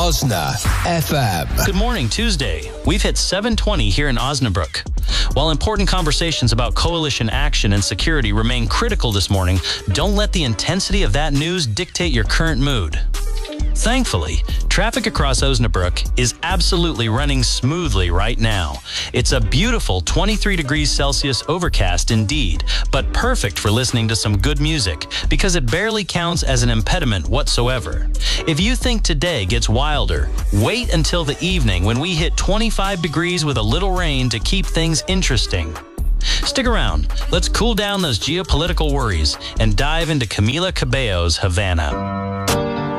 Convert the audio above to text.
Osna FM. Good morning, Tuesday. We've hit 7:20 here in Osnabrück. While important conversations about coalition action and security remain critical this morning, don't let the intensity of that news dictate your current mood. Thankfully, traffic across Osnabrück is absolutely running smoothly right now. It's a beautiful 23 degrees Celsius overcast indeed, but perfect for listening to some good music because it barely counts as an impediment whatsoever. If you think today gets wilder, wait until the evening when we hit 25 degrees with a little rain to keep things interesting. Stick around. Let's cool down those geopolitical worries and dive into Camila Cabello's Havana.